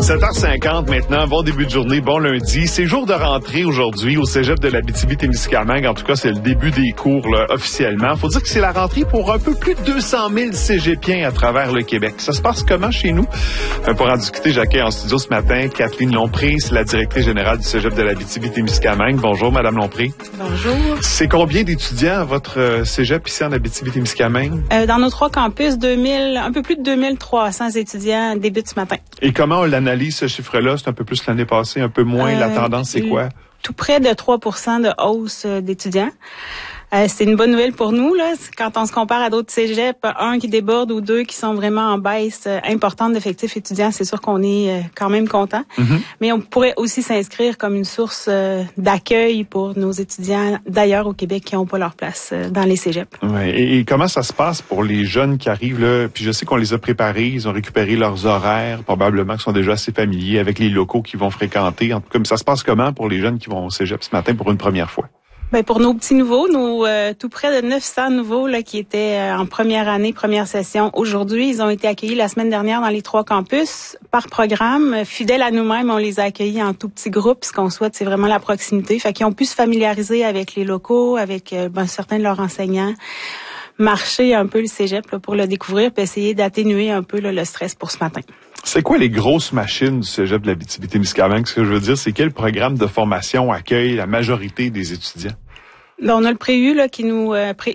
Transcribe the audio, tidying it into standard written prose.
7h50 maintenant, bon début de journée, bon lundi. C'est jour de rentrée aujourd'hui au cégep de l'Abitibi-Témiscamingue. En tout cas, c'est le début des cours là, officiellement. Faut dire que c'est la rentrée pour un peu plus de 200 000 cégepiens à travers le Québec. Ça se passe comment chez nous? Pour en discuter, j'accueille en studio ce matin Kathleen Lompré, c'est la directrice générale du cégep de l'Abitibi-Témiscamingue. Bonjour, Madame Lompré. Bonjour. C'est combien d'étudiants à votre cégep ici en Abitibi-Témiscamingue? Dans nos trois campus, un peu plus de 2300 étudiants débutent ce matin. Et comment on l'analyse, ce chiffre-là? C'est un peu plus l'année passée, un peu moins. La tendance, c'est quoi? Tout près de 3% de hausse d'étudiants. C'est une bonne nouvelle pour nous, là. Quand on se compare à d'autres cégeps, un qui déborde ou deux qui sont vraiment en baisse importante d'effectifs étudiants, c'est sûr qu'on est quand même content. Mm-hmm. Mais on pourrait aussi s'inscrire comme une source d'accueil pour nos étudiants d'ailleurs au Québec qui n'ont pas leur place dans les cégeps. Ouais. Et comment ça se passe pour les jeunes qui arrivent là? Puis je sais qu'on les a préparés, ils ont récupéré leurs horaires, probablement qu'ils sont déjà assez familiers avec les locaux qu'ils vont fréquenter. En tout cas, mais ça se passe comment pour les jeunes qui vont au cégep ce matin pour une première fois? Ben pour nos petits nouveaux, tout près de 900 nouveaux là qui étaient en première année, première session. Aujourd'hui, ils ont été accueillis la semaine dernière dans les trois campus par programme. Fidèles à nous-mêmes, on les a accueillis en tout petits groupes. Ce qu'on souhaite, c'est vraiment la proximité. Fait qu'ils ont pu se familiariser avec les locaux, avec certains de leurs enseignants, marcher un peu le cégep là, pour le découvrir, puis essayer d'atténuer un peu là, le stress pour ce matin. C'est quoi les grosses machines du cégep de l'Abitibi-Témiscamingue? Ce que je veux dire, c'est quel programme de formation accueille la majorité des étudiants? Là, on a le préu là qui nous